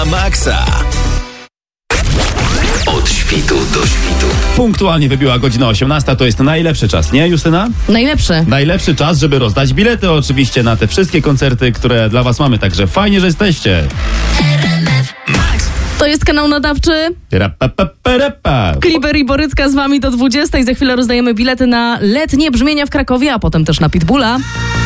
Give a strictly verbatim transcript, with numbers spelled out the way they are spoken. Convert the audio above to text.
maksa. Od świtu do świtu. Punktualnie wybiła godzina osiemnasta, to jest najlepszy czas, nie Justyna? Najlepszy. Najlepszy czas, żeby rozdać bilety oczywiście na te wszystkie koncerty, które dla was mamy, także fajnie, że jesteście. To jest kanał nadawczy. Rapa. Kliber i Borycka z wami do dwudziestej. Za chwilę rozdajemy bilety na letnie brzmienia w Krakowie, a potem też na Pitbulla.